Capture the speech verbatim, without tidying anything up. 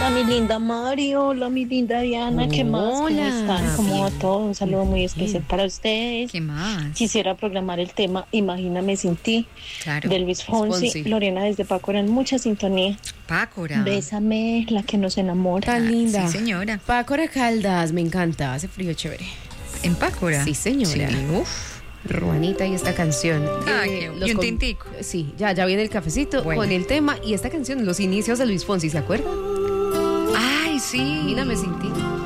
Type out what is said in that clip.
Hola, mi linda Mario, hola, mi linda Diana, ¿qué más? ¿Cómo Hola. están? ¿Cómo va todo? Un saludo muy especial Bien. para ustedes. ¿Qué más? Quisiera programar el tema Imagíname sin ti, Claro. de Luis Fonsi. Fonsi. Lorena desde Paco en mucha sintonía. Pácora. Bésame, la que nos enamora. Ah, Tan linda. sí, señora. Pácora Caldas, me encanta. Hace frío chévere. ¿En Pácora? Sí, señora. Sí, uf. Ruanita y esta canción. Ah, Eh, qué- los y un com- tintico. Sí, ya, ya viene el cafecito Bueno. con el tema y esta canción, los inicios de Luis Fonsi, ¿se acuerdan? Ay, sí. Mírame sin ti.